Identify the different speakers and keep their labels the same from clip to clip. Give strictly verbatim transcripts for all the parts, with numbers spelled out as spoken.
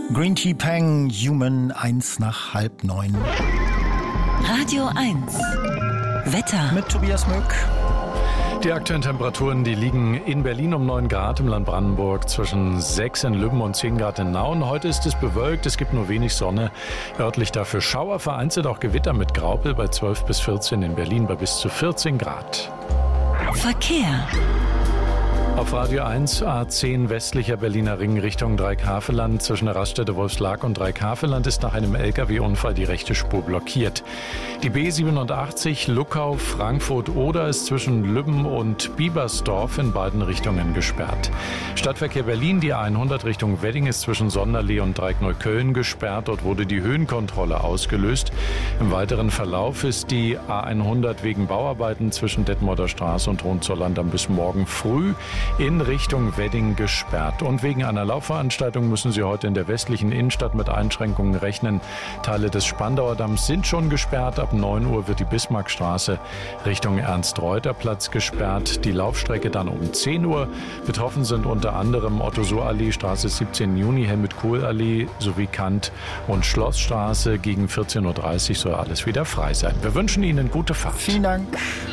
Speaker 1: Green Tea Peng, Human, eins nach halb neun.
Speaker 2: Radio eins. Wetter.
Speaker 1: Mit Tobias Möck.
Speaker 3: Die aktuellen Temperaturen, die liegen in Berlin um neun Grad, im Land Brandenburg zwischen sechs in Lübben und zehn Grad in Nauen. Heute ist es bewölkt, es gibt nur wenig Sonne. Örtlich dafür Schauer, vereinzelt auch Gewitter mit Graupel bei zwölf bis vierzehn, in Berlin bei bis zu vierzehn Grad.
Speaker 2: Verkehr.
Speaker 3: Auf Radio eins A zehn westlicher Berliner Ring Richtung Dreieckhaveland. Zwischen der Raststätte Wolfslark und Dreieckhaveland ist nach einem L K W-Unfall die rechte Spur blockiert. Die B siebenundachtzig Luckau-Frankfurt-Oder ist zwischen Lübben und Biebersdorf in beiden Richtungen gesperrt. Stadtverkehr Berlin, die A hundert Richtung Wedding ist zwischen Sonderlee und Dreieckneukölln gesperrt. Dort wurde die Höhenkontrolle ausgelöst. Im weiteren Verlauf ist die A hundert wegen Bauarbeiten zwischen Detmolder Straße und Hohenzollern dann bis morgen früh in Richtung Wedding gesperrt. Und wegen einer Laufveranstaltung müssen Sie heute in der westlichen Innenstadt mit Einschränkungen rechnen. Teile des Spandauer Damms sind schon gesperrt. Ab neun Uhr wird die Bismarckstraße Richtung Ernst-Reuter-Platz gesperrt. Die Laufstrecke dann um zehn Uhr. Betroffen sind unter anderem Otto-Suhr-Allee, Straße siebzehnten Juni, Helmut-Kohl-Allee sowie Kant- und Schlossstraße. Gegen vierzehn Uhr dreißig soll alles wieder frei sein. Wir wünschen Ihnen gute Fahrt.
Speaker 1: Vielen Dank.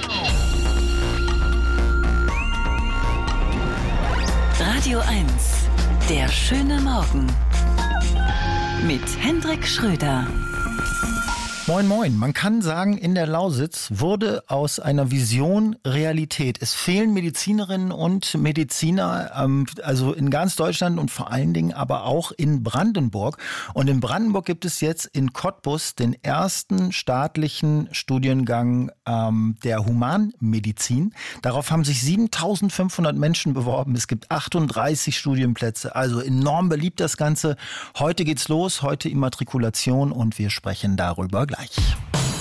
Speaker 2: Radio eins. Der schöne Morgen. Mit Hendrik Schröder.
Speaker 1: Moin, moin. Man kann sagen, in der Lausitz wurde aus einer Vision Realität. Es fehlen Medizinerinnen und Mediziner, ähm, also in ganz Deutschland und vor allen Dingen aber auch in Brandenburg. Und in Brandenburg gibt es jetzt in Cottbus den ersten staatlichen Studiengang ähm, der Humanmedizin. Darauf haben sich siebentausendfünfhundert Menschen beworben. Es gibt achtunddreißig Studienplätze, also enorm beliebt das Ganze. Heute geht's los, heute Immatrikulation und wir sprechen darüber gleich.